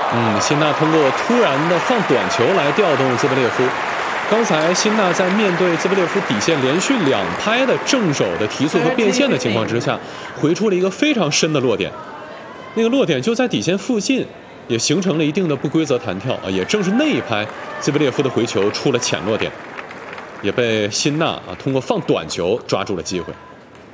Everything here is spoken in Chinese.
辛纳通过突然的放短球来调动兹布列夫。刚才辛纳在面对兹布列夫底线连续2拍的正手的提速和变线的情况之下，回出了一个非常深的落点，那个落点就在底线附近，也形成了一定的不规则弹跳啊。也正是那一拍，兹布列夫的回球出了浅落点，也被辛纳通过放短球抓住了机会。